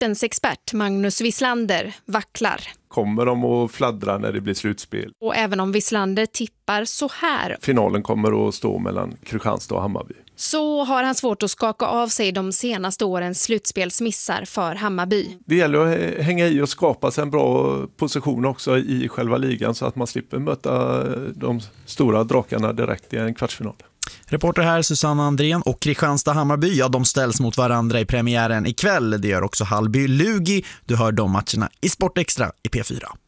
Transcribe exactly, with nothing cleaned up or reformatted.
sportens expert Magnus Wislander vacklar. Kommer de att fladdra när det blir slutspel? Och även om Wislander tippar så här. Finalen kommer att stå mellan Kristianstad och Hammarby. Så har han svårt att skaka av sig de senaste årens slutspelsmissar för Hammarby. Det gäller att hänga i och skapa sig en bra position också i själva ligan så att man slipper möta de stora drakarna direkt i en kvartsfinal. Reporter här Susanna Andrén och Kristianstad Hammarby, ja, de ställs mot varandra i premiären ikväll. Det gör också Hallby Lugi. Du hör de matcherna i Sport Extra i P fyra.